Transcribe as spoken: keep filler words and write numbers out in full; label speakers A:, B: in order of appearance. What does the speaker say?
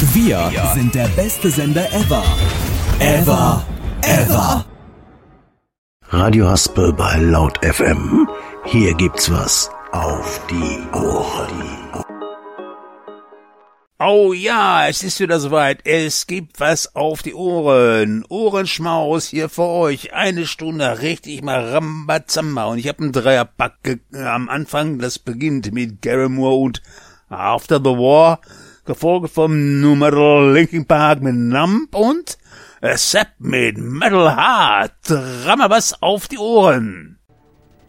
A: Wir sind der beste Sender ever. Ever. Ever.
B: Radio Haspel bei Laut F M. Hier gibt's was auf die Ohren.
C: Oh ja, es ist wieder soweit. Es gibt was auf die Ohren. Ohrenschmaus hier für euch. Eine Stunde richtig mal Rambazamba. Und ich habe einen Dreierpack am Anfang. Das beginnt mit Gary Moore und After the War. Gefolgt vom Numero Linkin Park mit Numb und Sepp mit Metal Heart. Rammer was auf die Ohren.